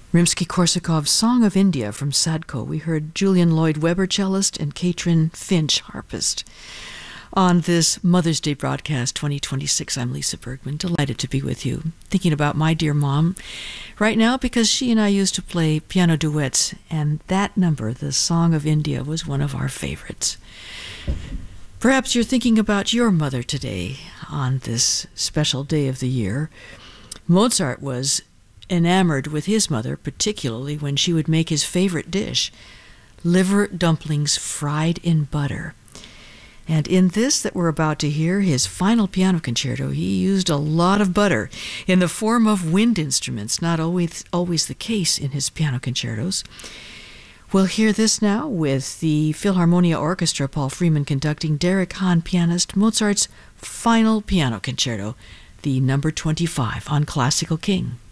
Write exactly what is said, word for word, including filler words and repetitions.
Rimsky-Korsakov's Song of India from Sadko. We heard Julian Lloyd Webber, cellist, and Katrin Finch, harpist. On this Mother's Day broadcast twenty twenty-six, I'm Lisa Bergman, delighted to be with you, thinking about my dear mom right now because she and I used to play piano duets, and that number, the Song of India, was one of our favorites. Perhaps you're thinking about your mother today on this special day of the year. Mozart was enamored with his mother, particularly when she would make his favorite dish, liver dumplings fried in butter. And in this that we're about to hear, his final piano concerto, he used a lot of butter in the form of wind instruments, not always, always the case in his piano concertos. We'll hear this now with the Philharmonia Orchestra, Paul Freeman conducting, Derek Hahn pianist, Mozart's final piano concerto, the number twenty-five on Classical King.